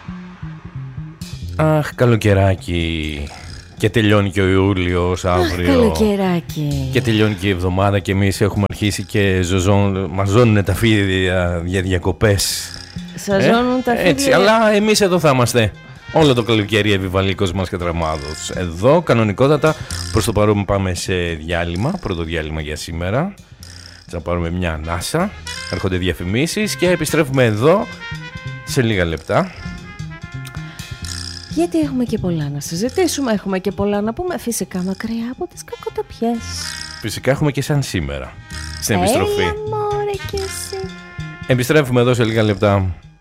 Αχ, καλοκαιράκι. Και τελειώνει και ο Ιούλιος αύριο. Καλοκαιράκι. Και τελειώνει και η εβδομάδα και εμείς έχουμε αρχίσει και μας ζώνουν τα φίδια για διακοπές. Σας ζώνουν τα φίδια. Έτσι, αλλά εμείς εδώ θα είμαστε. Όλο το καλοκαίρι επιβαλίκος μας και τραμάδος. Εδώ κανονικότατα προς το παρόν πάμε σε διάλειμμα. Πρώτο διάλειμμα για σήμερα. Θα πάρουμε μια ανάσα. Έρχονται διαφημίσεις και επιστρέφουμε εδώ σε λίγα λεπτά. Γιατί έχουμε και πολλά να συζητήσουμε, έχουμε και πολλά να πούμε. Φυσικά μακριά από τις κακοτοπιές. Φυσικά έχουμε και σαν σήμερα στην επιστροφή. Έλα μωρέ κι εσύ. Επιστρέφουμε εδώ σε λίγα λεπτά.